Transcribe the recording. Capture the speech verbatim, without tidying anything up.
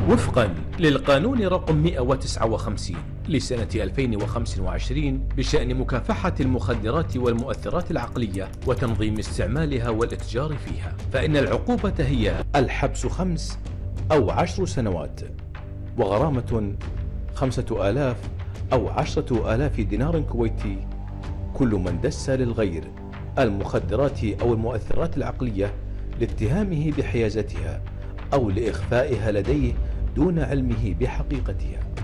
وفقا للقانون رقم مئة وتسعة وخمسين لسنة ألفين وخمسة وعشرين بشأن مكافحة المخدرات والمؤثرات العقلية وتنظيم استعمالها والإتجار فيها، فإن العقوبة هي الحبس خمس أو عشر سنوات وغرامة خمسة آلاف أو عشرة آلاف دينار كويتي كل من دس للغير المخدرات أو المؤثرات العقلية لاتهامه بحيازتها أو لإخفائها لديه دون علمه بحقيقتها.